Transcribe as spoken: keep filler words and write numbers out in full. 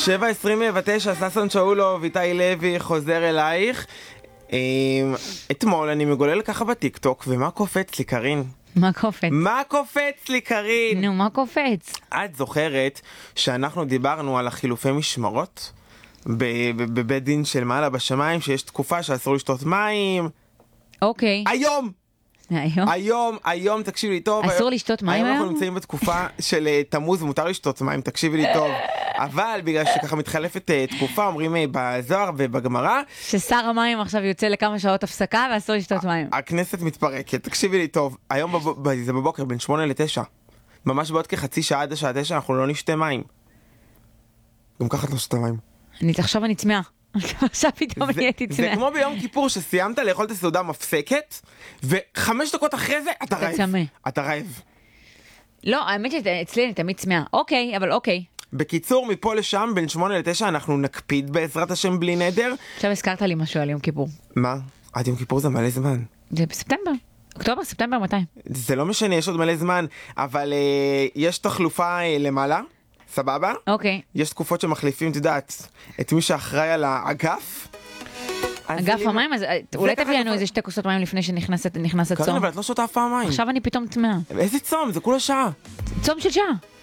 שבע עשרים ותשע, ששון שאולוב, איתי לוי, חוזר אלייך. אתמול אני מגולל ככה בטיקטוק, ומה קופץ לי, קרין? מה קופץ? מה קופץ לי, קרין? נו, מה קופץ? את זוכרת שאנחנו דיברנו על החילופי משמרות? בבית דין של מעלה בשמיים, שיש תקופה שאסור לשתות מים. אוקיי. היום! היום? היום, היום, תקשיבי לי טוב. אסור לשתות מים היום? היום? אנחנו נמצאים בתקופה של תמוז, מותר לשתות מים, תקשיבי לי טוב. אבל בגלל שככה מתחלפת תקופה, אומרים בזוהר ובגמרא, ששר המים עכשיו יוצא לכמה שעות הפסקה ואסור לשתות מים. הכנסת מתפרקת, תקשיבי לי טוב. היום זה בבוקר, בין שמונה לתשע. ממש בעוד כחצי שעה עד השעה תשע, אנחנו לא נשתה מים. גם ככה את לא שתה מים. אני עכשיו אני צמאה. עכשיו פתאום נהייתי צמאה. זה כמו ביום כיפור שסיימת לאכול את הסעודה מפסקת, וחמש דקות אחרי זה אתה רעב. אתה רעב. לא, האמת שאצלי אני תמיד צמאה. אוקיי, אבל אוקיי. בקיצור, מפה לשם, בין שמונה לתשע, אנחנו נקפיד בעזרת השם בלי נדר. עכשיו הזכרת לי משהו על יום כיפור. מה? עד יום כיפור זה מלא זמן. זה בספטמבר. אוקטובר, ספטמבר, מתי? זה לא משנה, יש עוד מלא זמן, אבל אה, יש תחלופה אה, למעלה, סבבה? אוקיי. יש תקופות שמחליפים, תדעת, את מי שאחראי על האגף. אגף המים, אז אולי תביא לנו איזה שתי כוסות מים לפני שנכנס הצום. קרן, אבל את לא שותה אף פעם מים. עכשיו אני פתאום צמאה. איזה צום? זה כולה שעה. צום של שעה.